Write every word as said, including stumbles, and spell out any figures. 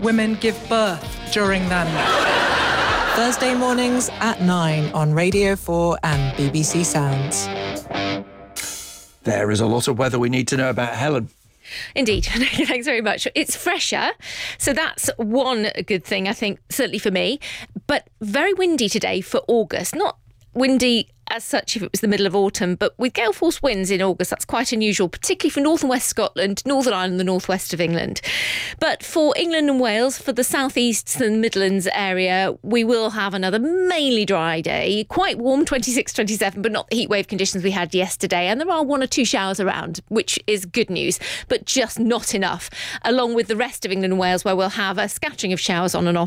women give birth during them. Thursday mornings at nine on Radio four and B B C Sounds. There is a lot of weather we need to know about, Helen. Indeed. Thanks very much. It's fresher, so that's one good thing, I think, certainly for me. But very windy today for August. Not windy as such if it was the middle of autumn, but with gale force winds in August, that's quite unusual, particularly for north and west Scotland, Northern Ireland, the northwest of England. But for England and Wales, for the southeast and Midlands area, we will have another mainly dry day. Quite warm, twenty-six, twenty-seven, but not the heatwave conditions we had yesterday. And there are one or two showers around, which is good news, but just not enough, along with the rest of England and Wales, where we'll have a scattering of showers on and off